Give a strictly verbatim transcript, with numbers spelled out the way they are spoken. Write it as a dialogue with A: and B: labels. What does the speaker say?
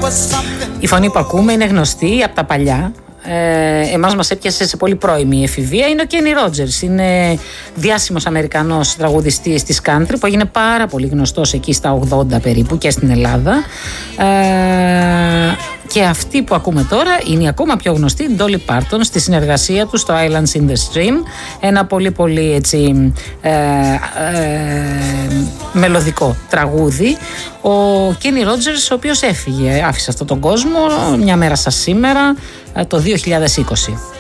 A: Η φωνή που ακούμε είναι γνωστή από τα παλιά. Ε, εμάς μας έπιασε σε πολύ πρώιμη εφηβεία. Είναι ο Κένι Ρότζερς. Είναι διάσημος Αμερικανός τραγουδιστής της country που έγινε πάρα πολύ γνωστός εκεί στα ογδόντα περίπου και στην Ελλάδα. Ε, και αυτή που ακούμε τώρα είναι η ακόμα πιο γνωστή, Dolly Parton, στη συνεργασία του στο Islands in the Stream. Ένα πολύ πολύ έτσι ε, ε, μελωδικό τραγούδι. Ο Κένι Ρότζερς, ο οποίος έφυγε, άφησε αυτόν τον κόσμο μια μέρα σαν σήμερα, το δύο χιλιάδες είκοσι.